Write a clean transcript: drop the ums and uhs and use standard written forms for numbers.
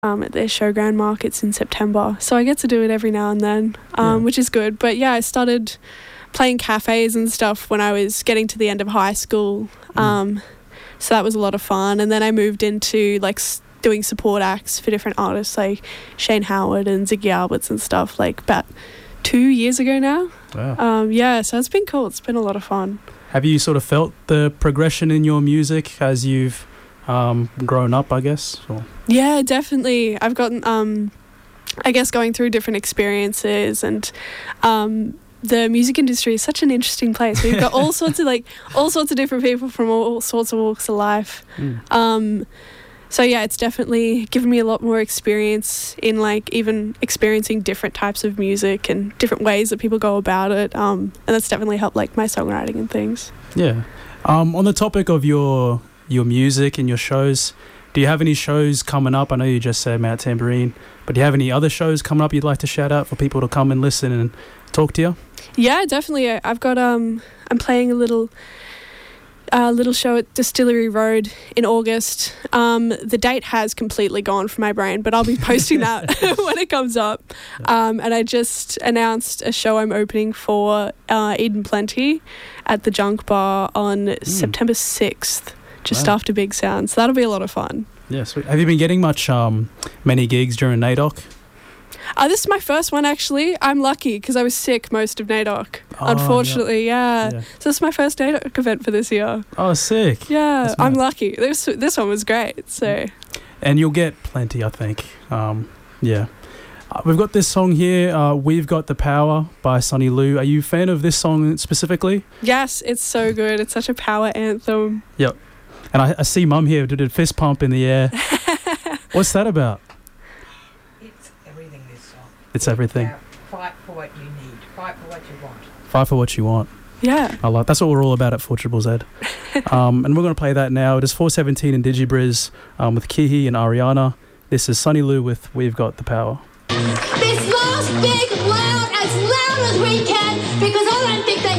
at their showground markets in September. So I get to do it every now and then, which is good. But yeah, I started playing cafes and stuff when I was getting to the end of high school. So that was a lot of fun. And then I moved into like doing support acts for different artists like Shane Howard and Ziggy Alberts and stuff like about 2 years ago now. Wow. So it's been cool. It's been a lot of fun. Have you sort of felt the progression in your music as you've grown up, I guess? Or? Yeah, definitely. I've gotten, I guess, going through different experiences, and the music industry is such an interesting place. We've got all sorts of different people from all sorts of walks of life. So yeah, it's definitely given me a lot more experience in like even experiencing different types of music and different ways that people go about it. And that's definitely helped like my songwriting and things. Yeah. On the topic of your music and your shows, do you have any shows coming up? I know you just said Mount Tambourine, but do you have any other shows coming up you'd like to shout out for people to come and listen and talk to you? Yeah, definitely. I've got I'm playing a little show at Distillery Road in August. The date has completely gone from my brain, but I'll be posting that when it comes up. And I just announced a show I'm opening for Eden Plenty at the Junk Bar on September 6th, just after Big Sound. So that'll be a lot of fun. Yeah, sweet. Have you been getting many gigs during NAIDOC? This is my first one, actually. I'm lucky because I was sick most of NAIDOC, unfortunately. Yeah. So this is my first NAIDOC event for this year. Oh, sick. Yeah, I'm lucky. This one was great. So, and you'll get plenty, I think. We've got this song here, We've Got the Power by Sunny Lou. Are you a fan of this song specifically? Yes, it's so good. It's such a power anthem. Yep. And I see Mum here did a fist pump in the air. What's that about? It's everything. Fight for what you need. Fight for what you want. Fight for what you want. Yeah. I like that's what we're all about at 4 Triple Z. And we're going to play that now. It is 4:17 in Digibriz with Kihi and Ariana. This is Sunny Lou with We've Got the Power. This last big loud as we can, because I don't think that